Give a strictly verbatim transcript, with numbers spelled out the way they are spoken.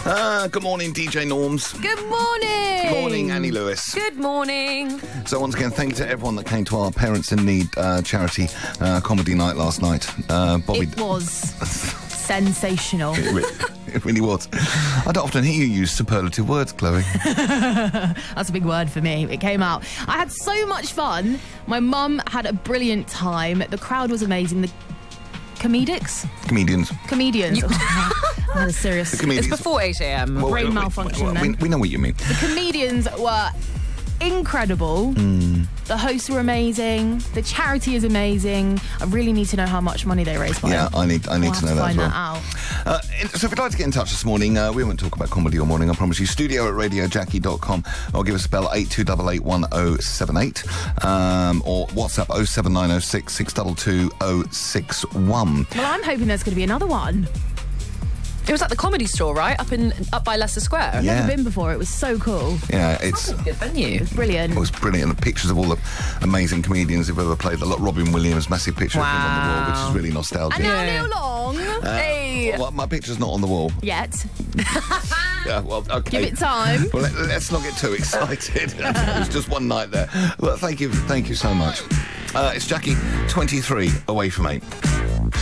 Uh, good morning, D J Norms. Good morning. Good morning, Annie Lewis. Good morning. So once again, thank you to everyone that came to our Parents in Need uh, charity uh, comedy night last night. Uh, Bobby, It was sensational. It, re- it really was. I don't often hear you use superlative words, Chloe. That's a big word for me. It came out. I had so much fun. My mum had a brilliant time. The crowd was amazing. The comedics? Comedians. Comedians. I had a serious... The comedians. It's before eight a.m. Well, brain we- malfunction we, then. we, we know what you mean. The comedians were incredible. Mm. The hosts were amazing. The charity is amazing. I really need to know how much money they raised by. Yeah, I need I need We'll to have know that as find well. that out. Uh, in- so if you'd like to get in touch this morning, uh, we won't talk about comedy all morning, I promise you. Studio at radio jackie dot com, or give us a bell eight two eight eight one oh seven eight, um, or WhatsApp oh seven nine oh six six two two oh six one. Well, I'm hoping there's going to be another one. It was at the Comedy Store, right? Up in up by Leicester Square. I've Yeah. never been before. It was so cool. Yeah, it's Good venue. Brilliant. it was brilliant. Pictures of all the amazing comedians who've ever played. Like Robin Williams, massive picture of him on the wall, which is really nostalgic. And now Yeah. Neil Long. Hey. Well, my picture's not on the wall. Yet. Yeah, well, okay. Give it time. Well, let, let's not get too excited. It was just one night there. Well, thank you, thank you so much. Uh, it's Jackie, twenty-three away from eight.